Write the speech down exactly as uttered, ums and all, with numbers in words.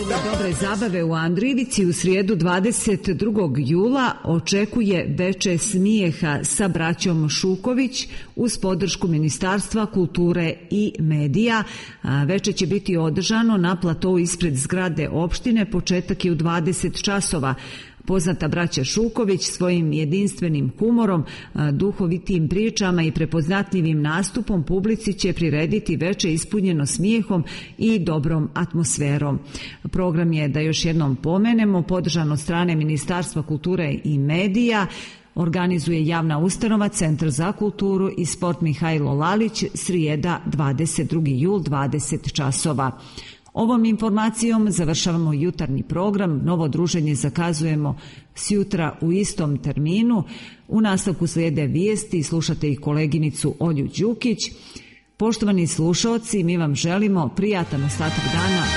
Dobre zabave u Andrijevici u srijedu dvadeset drugog jula očekuje veče smijeha sa braćom Šuković uz podršku Ministarstva kulture i medija. Veče će biti održano na platou ispred zgrade opštine, početak je u dvadeset časova. Poznata braća Šuković svojim jedinstvenim humorom, duhovitim pričama i prepoznatljivim nastupom publici će prirediti veče ispunjeno smijehom i dobrom atmosferom. Program je, da još jednom pomenemo, podržan od strane Ministarstva kulture i medija. Organizuje javna ustanova Centar za kulturu i sport Mihajlo Lalić, srijeda dvadeset drugi jul, dvadeset časova. Ovom informacijom završavamo jutarnji program. Novo druženje zakazujemo sjutra u istom terminu. U nastavku slijede vijesti, slušate i koleginicu Olju Đukić. Poštovani slušaoci, mi vam želimo prijatan ostatak dana.